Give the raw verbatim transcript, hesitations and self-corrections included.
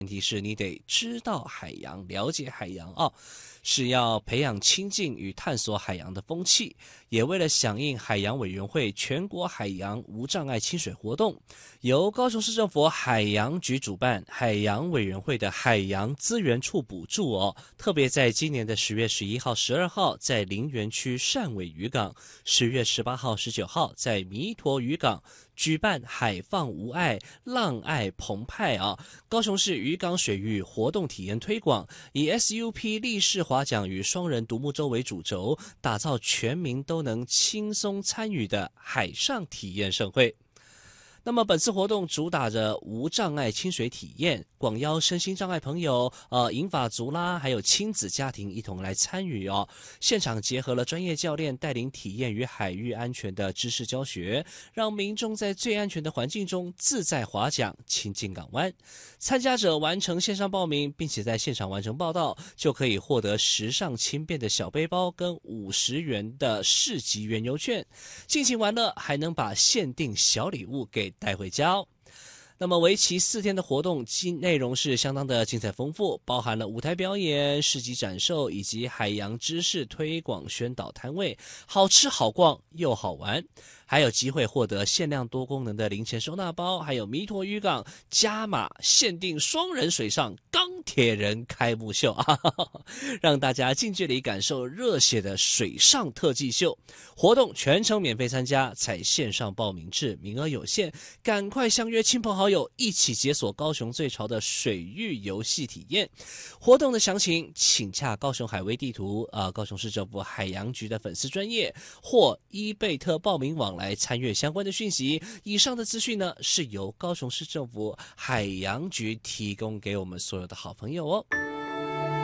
前提是你得知道海洋，了解海洋哦，是要培养亲近与探索海洋的风气，也为了响应海洋委员会全国海洋无障碍亲水活动，由高雄市政府海洋局主办，海洋委员会的海洋资源处补助哦，特别在今年的十月十一号、十二号在林园区汕尾渔港，十月十八号、十九号在弥陀渔港举办海放无碍、浪爱澎湃啊！高雄市渔港水域活动体验推广，以 S U P 立式划桨与双人独木舟为主轴，打造全民都能轻松参与的海上体验盛会。那么本次活动主打着无障碍亲水体验，广邀身心障碍朋友、呃银发族啦，还有亲子家庭一同来参与哦。现场结合了专业教练带领体验与海域安全的知识教学，让民众在最安全的环境中自在划桨、亲近港湾。参加者完成线上报名，并且在现场完成报到，就可以获得时尚轻便的小背包跟五十元的市集原油券。尽情玩乐，还能把限定小礼物给带回家哦。那么为期四天的活动内容是相当的精彩丰富，包含了舞台表演、市集展售以及海洋知识推广宣导摊位，好吃好逛又好玩，还有机会获得限量多功能的零钱收纳包，还有弥陀渔港加码限定双人水上钢铁人开幕秀啊，让大家近距离感受热血的水上特技秀。活动全程免费参加，采线上报名制，名额有限，赶快相约亲朋好友一起解锁高雄最潮的水域游戏体验。活动的详情请洽高雄海威地图呃，高雄市政府海洋局的粉丝专页或伊贝特报名网来参阅相关的讯息。以上的资讯呢，是由高雄市政府海洋局提供给我们所有的好朋友哦。